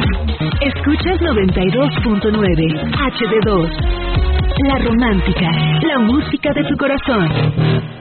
Escuchas 92.9 HD2. La romántica, la música de tu corazón.